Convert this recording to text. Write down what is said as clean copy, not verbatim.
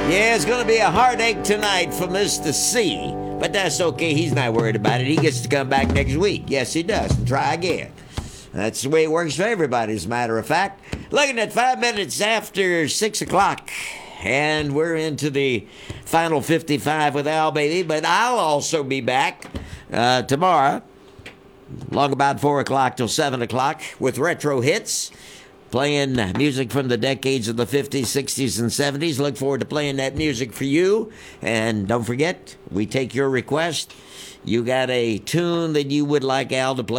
Yeah, it's going to be a heartache tonight for Mr. C. But that's okay. He's not worried about it. He gets to come back next week. Yes, he does. And try again. That's the way it works for everybody, as a matter of fact. Looking at 5 minutes after 6 o'clock. And we're into the final 55 with Al Bailey. But I'll also be back tomorrow, long about 4 o'clock till 7 o'clock, with retro hits. Playing music from the decades of the 50s, 60s, and 70s. Look forward to playing that music for you. And don't forget, we take your request. You got a tune that you would like Al to play.